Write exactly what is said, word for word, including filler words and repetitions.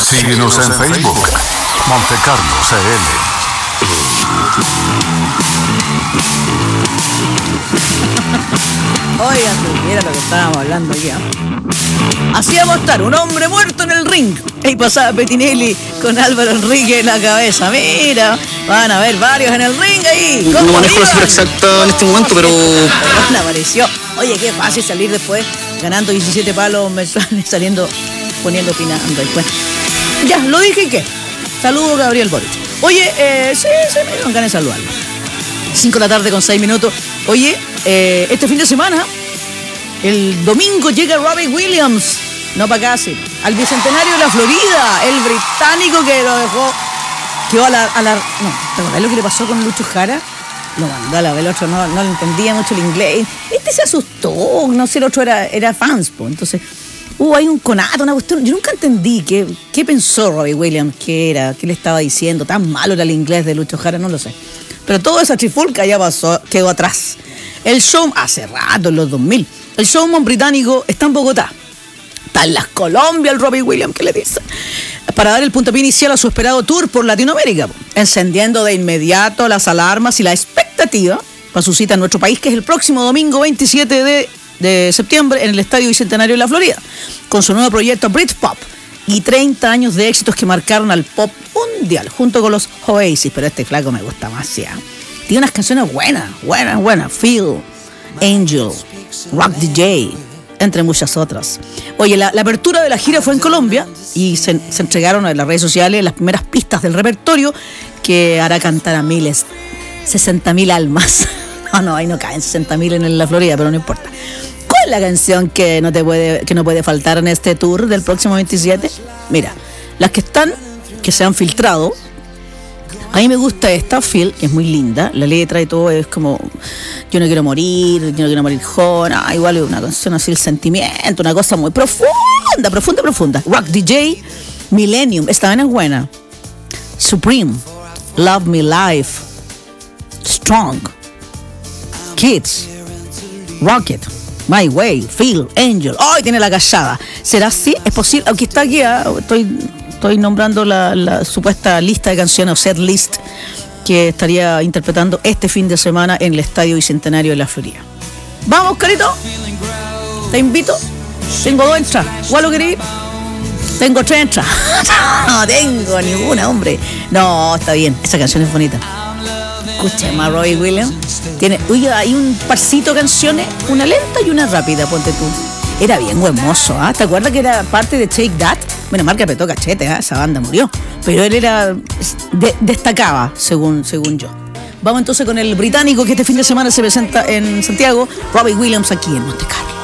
Síguenos en Facebook, Monte Carlo C L. Oigan, mira lo que estábamos hablando aquí. ¿eh? Hacíamos estar un hombre muerto en el ring. Ahí pasaba Pettinelli con Álvaro Enrique en la cabeza. Mira, van a ver varios en el ring ahí. No manejo la cifra exacta en este momento, pero... Bueno, apareció. Oye, qué fácil salir después ganando diecisiete palos mensuales, saliendo, poniendo, opinando. Y bueno, ya, lo dije y qué. Saludos, Gabriel Boric. Oye, eh, sí, sí, me dieron ganas de saludarlo. cinco de la tarde con seis minutos. Oye, eh, este fin de semana, el domingo llega Robbie Williams, no para casi, al Bicentenario de la Florida, el británico que lo dejó, quedó a la... A la no, ¿te acordás lo que le pasó con Lucho Jara? Lo mandó a la... El otro no, no le entendía mucho el inglés. Este se asustó, no sé, el otro era, era fans, pues, entonces... Uh, hay un conato, una cuestión. Yo nunca entendí qué, qué pensó Robbie Williams, qué era, qué le estaba diciendo. Tan malo era el inglés de Lucho Jara, no lo sé. Pero toda esa trifulca ya pasó, quedó atrás. El show, hace rato, en los dos mil, el showman británico está en Bogotá. Está en las Colombia el Robbie Williams, ¿qué le dicen? Para dar el puntapié inicial a su esperado tour por Latinoamérica, encendiendo de inmediato las alarmas y la expectativa para su cita en nuestro país, que es el próximo domingo veintisiete de de septiembre en el Estadio Bicentenario de la Florida, con su nuevo proyecto Britpop y treinta años de éxitos que marcaron al pop mundial, junto con los Oasis, pero este flaco me gusta más, ya. Tiene unas canciones buenas, buenas, buenas, Feel, Angel, Rock D J, entre muchas otras. Oye, la, la apertura de la gira fue en Colombia y se, se entregaron en las redes sociales las primeras pistas del repertorio que hará cantar a miles, sesenta mil almas. No, no, ahí no caen sesenta mil en la Florida, pero no importa. ¿Cuál es la canción que no te puede, que no puede faltar en este tour del próximo veintisiete? Mira, las que están, que se han filtrado, a mí me gusta esta, Phil, que es muy linda, la letra y todo es como, yo no quiero morir, yo no quiero morir joven, ah, igual es una canción así, el sentimiento, una cosa muy profunda, profunda, profunda. Rock D J, Millennium, esta vez es buena. Supreme, Love Me Life, Strong, Kids, Rocket, My Way, Feel, Angel. ¡Ay, tiene la callada! ¿Será así? Es posible. Aunque está aquí, ¿eh? estoy, estoy nombrando la, la supuesta lista de canciones o set list que estaría interpretando este fin de semana en el Estadio Bicentenario de la Florida. ¿Vamos, Carito? Te invito. Tengo dos entradas. ¿Cuál lo querés? Tengo tres entradas. No tengo ninguna, hombre. No, está bien. Esa canción es bonita. Escucha, más Robbie Williams. Tiene, oye, hay un parcito de canciones, una lenta y una rápida, ponte tú. Era bien buen mozo, ¿ah? ¿eh? ¿Te acuerdas que era parte de Take That? Bueno, marca apretó cachete, ¿eh? Esa banda murió. Pero él era, de, destacaba, según, según yo. Vamos entonces con el británico que este fin de semana se presenta en Santiago, Robbie Williams, aquí en Monte Carlo.